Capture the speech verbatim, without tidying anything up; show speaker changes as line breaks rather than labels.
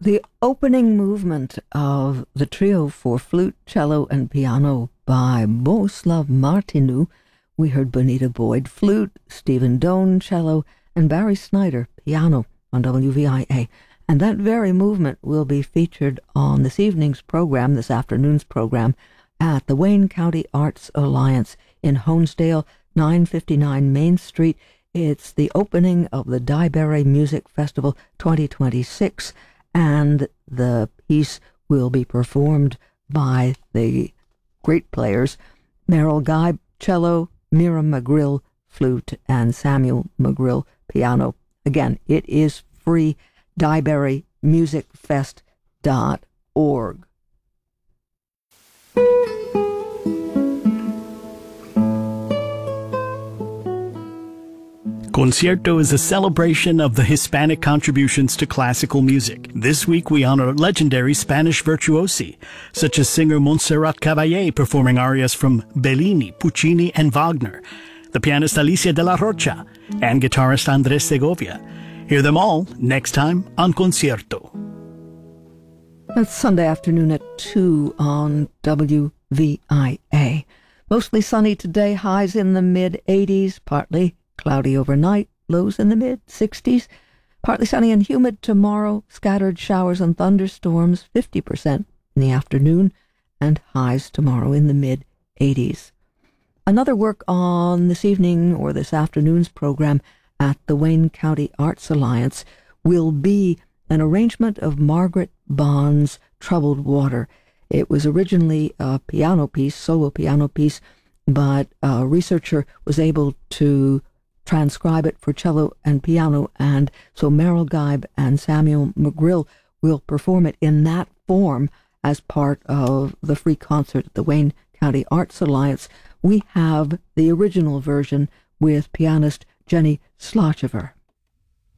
The opening movement of the trio for flute, cello, and piano by Bohuslav Martinu. We heard Bonita Boyd, flute, Stephen Doan, cello, and Barry Snyder, piano, on W V I A. And that very movement will be featured on this evening's program, this afternoon's program, at the Wayne County Arts Alliance in Honesdale, nine fifty-nine Main Street. It's the opening of the Dieberry Music Festival twenty twenty-six, and the piece will be performed by the great players, Merrill Guy, cello, Miriam McGrill, flute, and Samuel McGrill, piano. Again, it is free. Dieberry Music Fest dot org.
Concierto is a celebration of the Hispanic contributions to classical music. This week we honor legendary Spanish virtuosi, such as singer Montserrat Caballé performing arias from Bellini, Puccini, and Wagner, the pianist Alicia de la Rocha, and guitarist Andres Segovia. Hear them all next time on Concierto.
That's Sunday afternoon at two on W V I A. Mostly sunny today, highs in the mid eighties, partly cloudy overnight, lows in the mid sixties. Partly sunny and humid tomorrow, scattered showers and thunderstorms, fifty percent in the afternoon, and highs tomorrow in the mid eighties. Another work on this evening or this afternoon's program at the Wayne County Arts Alliance will be an arrangement of Margaret Bond's Troubled Water. It was originally a piano piece, solo piano piece, but a researcher was able to transcribe it for cello and piano, and so Merrill Geib and Samuel McGrill will perform it in that form as part of the free concert at the Wayne County Arts Alliance. We have the original version with pianist Jenny Slochever.